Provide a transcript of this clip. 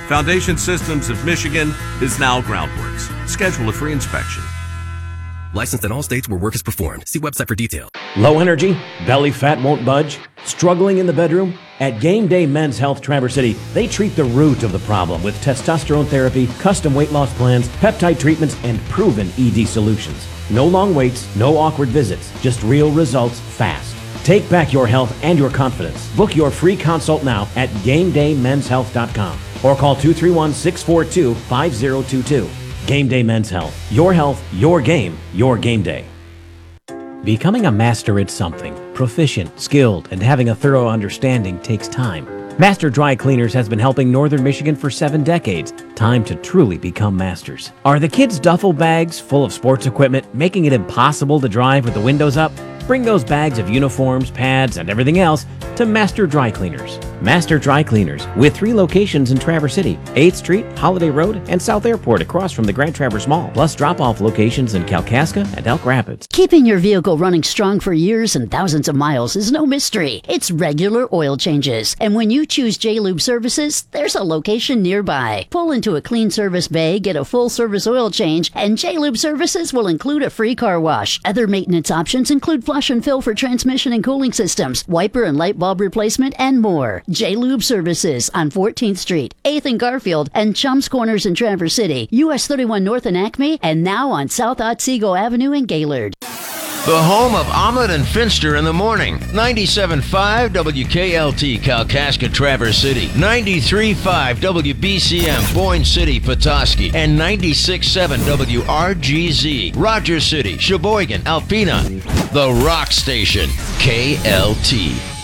Foundation Systems of Michigan is now Groundworks. Schedule a free inspection. Licensed in all states where work is performed. See website for details. Low energy? Belly fat won't budge? Struggling in the bedroom? At Game Day Men's Health Traverse City, they treat the root of the problem with testosterone therapy, custom weight loss plans, peptide treatments, and proven ED solutions. No long waits, no awkward visits, just real results fast. Take back your health and your confidence. Book your free consult now at GameDayMen'sHealth.com or call 231-642-5022. Game Day Men's Health. Your health, your game, your game day. Becoming a master at something, proficient, skilled, and having a thorough understanding takes time. Master Dry Cleaners has been helping Northern Michigan for 7 decades. Time to truly become masters. Are the kids' duffel bags full of sports equipment making it impossible to drive with the windows up? Bring those bags of uniforms, pads, and everything else to Master Dry Cleaners. Master Dry Cleaners, with 3 locations in Traverse City, 8th Street, Holiday Road, and South Airport across from the Grand Traverse Mall, plus drop-off locations in Kalkaska and Elk Rapids. Keeping your vehicle running strong for years and thousands of miles is no mystery. It's regular oil changes. And when you choose J-Lube Services, there's a location nearby. Pull into a clean service bay, get a full service oil change, and J-Lube Services will include a free car wash. Other maintenance options include flush and fill for transmission and cooling systems, wiper and light bulb replacement, and more. J-Lube Services on 14th Street, 8th and Garfield, and Chums Corners in Traverse City, US 31 North in Acme, and now on South Otsego Avenue in Gaylord. The home of Omelet and Finster in the morning. 97.5 WKLT Kalkaska Traverse City. 93.5 WBCM Boyne City Petoskey. And 96.7 WRGZ Rogers City, Sheboygan, Alpena. The Rock Station. KLT.